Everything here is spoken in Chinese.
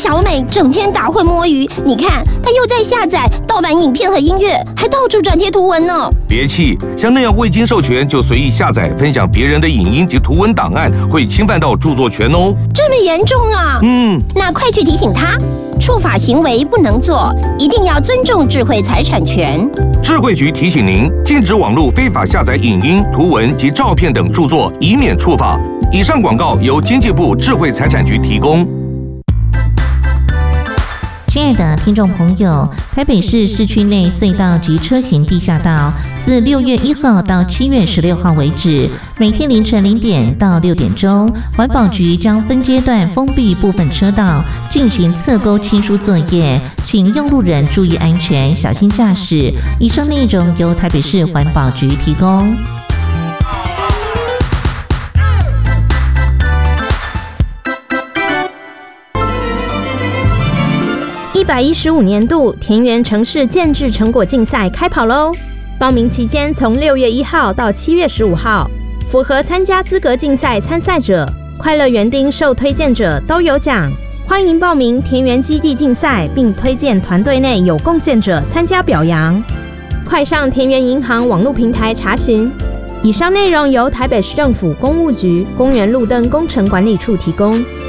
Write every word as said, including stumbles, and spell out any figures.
小美整天打混摸鱼，你看她又在下载盗版影片和音乐，还到处转贴图文呢。 别气，像那样未经授权就随意下载、分享别人的影音及图文档案，会侵犯到著作权哦。 这么严重啊？ 嗯， 那快去提醒他，触法行为不能做，一定要尊重智慧财产权。 智慧局提醒您，禁止网络非法下载影音、图文及照片等著作，以免触法。以上广告由经济部智慧财产局提供。 亲爱的听众朋友，台北市市区内隧道及车行地下道自六月一号到七月十六号为止，每天凌晨零点到六点钟，环保局将分阶段封闭部分车道，进行侧沟清疏作业，请用路人注意安全，小心驾驶。以上内容由台北市环保局提供。 一百一十五年度田园城市建制成果竞赛开跑喽！报名期间从六月一号到七月十五号，符合参加资格竞赛参赛者、快乐园丁受推荐者都有奖。欢迎报名田园基地竞赛，并推荐团队内有贡献者参加表扬。快上田园银行网络平台查询。以上内容由台北市政府公务局公园路灯工程管理处提供。